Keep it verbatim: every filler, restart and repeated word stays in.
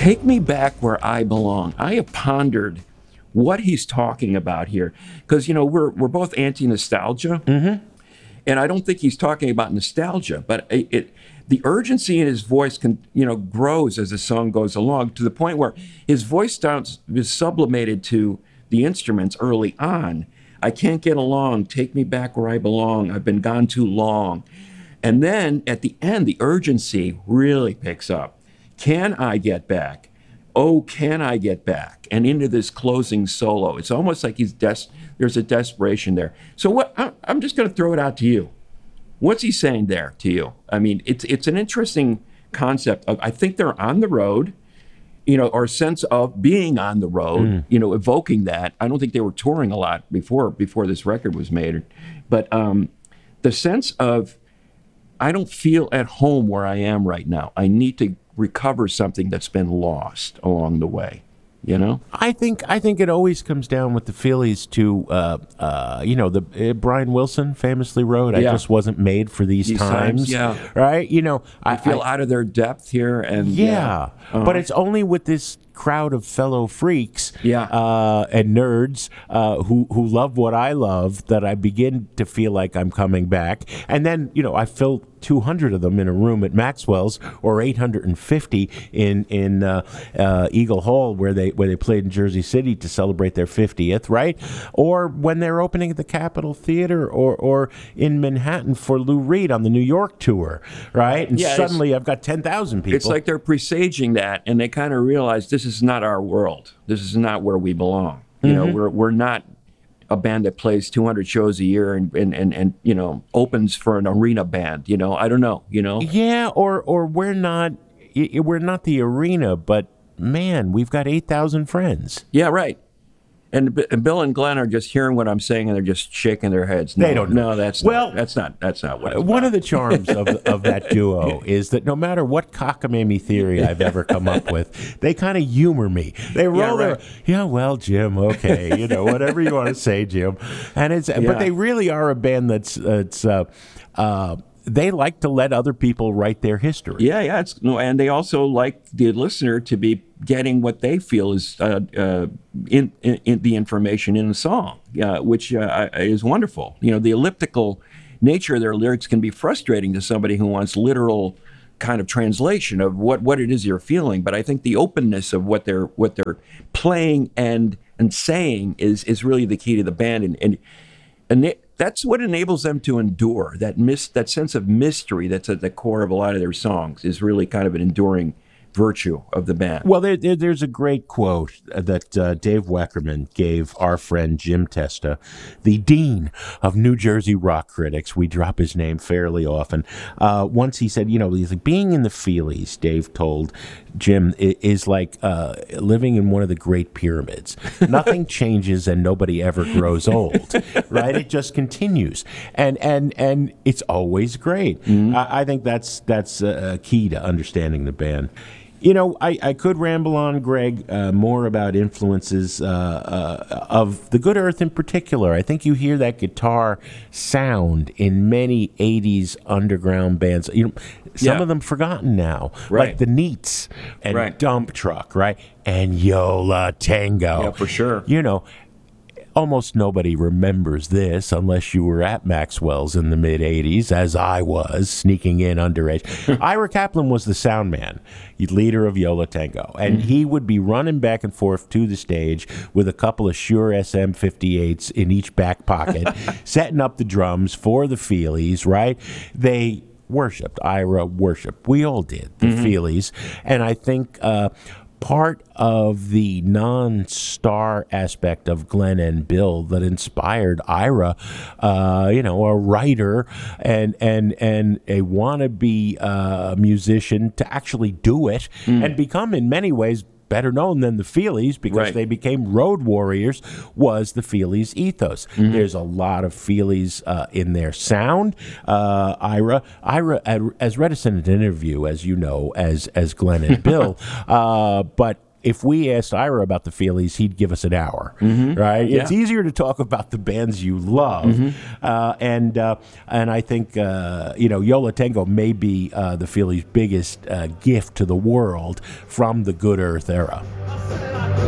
Take me back where I belong. I have pondered what he's talking about here, because you know we're we're both anti-nostalgia, Mm-hmm. and I don't think he's talking about nostalgia, but it, it the urgency in his voice can you know grows as the song goes along to the point where his voice starts is sublimated to the instruments early on. I can't get along. Take me back where I belong. I've been gone too long, and then at the end, the urgency really picks up. Can I get back? Oh, can I get back? And into this closing solo. It's almost like he's des- there's a desperation there. So what? I- I'm just going to throw it out to you. What's he saying there to you? I mean, it's it's an interesting concept. Of, I think they're on the road, you know, or a sense of being on the road, mm. you know, evoking that. I don't think they were touring a lot before before this record was made, but um, the sense of I don't feel at home where I am right now. I need to recover something that's been lost along the way, you know? I think I think it always comes down with the Feelies to, uh, uh, you know, the uh, Brian Wilson famously wrote, I Yeah. just wasn't made for these, These times, times, yeah. right? You know, I I feel I, out of their depth here, and yeah, yeah. Uh-huh. But it's only with this crowd of fellow freaks Yeah. uh, and nerds uh, who who love what I love that I begin to feel like I'm coming back. And then, you know, I filled two hundred of them in a room at Maxwell's, or eight hundred fifty in in uh, uh, Eagle Hall, where they where they played in Jersey City to celebrate their fiftieth, right? Or when they're opening at the Capitol Theater, or or in Manhattan for Lou Reed on the New York tour, right? And Yeah, suddenly I've got ten thousand people. It's like they're presaging that, and they kind of realize this is not our world. This is not where we belong. You Mm-hmm. know, we're we're not a band that plays two hundred shows a year and, and, and, and, you know, opens for an arena band, you know, I don't know, you know? Yeah, or or we're not y- y- we're not the arena, but man, we've got eight thousand friends. Yeah, right. And, B- and Bill and Glenn are just hearing what I'm saying, and they're just shaking their heads. No, They don't know. No, that's Well, not, that's not that's not what. It's One about. of the charms of of that duo is that no matter what cockamamie theory I've ever come up with, they kind of humor me. They roll Yeah, their, right. yeah, well, Jim, okay, you know, whatever you want to say, Jim, and it's, Yeah. but they really are a band that's it's. Uh, uh, they like to let other people write their history. Yeah, yeah. It's no, and they also like the listener to be getting what they feel is uh, uh, in, in, in the information in the song, uh, which uh, is wonderful. You know, the elliptical nature of their lyrics can be frustrating to somebody who wants literal kind of translation of what, what it is you're feeling. But I think the openness of what they're what they're playing and and saying is is really the key to the band, and and and it, that's what enables them to endure. That mis- that sense of mystery that's at the core of a lot of their songs is really kind of an enduring virtue of the band. Well, there, there, there's a great quote that uh, Dave Weckerman gave our friend Jim Testa, the dean of New Jersey rock critics. We drop his name fairly often. Uh, once he said, you know, he's like, being in the Feelies, Dave told Jim, i- is like uh, living in one of the Great Pyramids. Nothing changes and nobody ever grows old, right? It just continues, and and and it's always great. Mm-hmm. I, I think that's that's uh, key to understanding the band. You know, I, I could ramble on, Greg, uh, more about influences uh, uh, of the Good Earth in particular. I think you hear that guitar sound in many eighties underground bands. You know, some Yeah. of them forgotten now, Right. like the Neats and Right. Dump Truck, right? And Yola Tango. Yeah, for sure. You know, almost nobody remembers this unless you were at Maxwell's in the mid-eighties, as I was, sneaking in underage. Ira Kaplan was the sound man, leader of Yola Tango, and he would be running back and forth to the stage with a couple of Shure S M fifty-eights in each back pocket, setting up the drums for the Feelies, right? They worshipped, Ira worshipped. We all did, the Feelies. And I think... Uh, part of the non-star aspect of Glenn and Bill that inspired Ira, uh, you know, a writer and and and a wannabe uh, musician to actually do it and become, in many ways, better known than the Feelies because Right. they became road warriors, was the Feelies ethos. There's a lot of Feelies uh, in their sound. Uh, Ira, Ira, as read us in an interview, as you know, as as Glenn and Bill, uh, but if we asked Ira about the Feelies, he'd give us an hour, right? It's Yeah. easier to talk about the bands you love, uh, and uh, and I think uh, you know Yo La Tengo may be uh, the Feelies' biggest uh, gift to the world from the Good Earth era.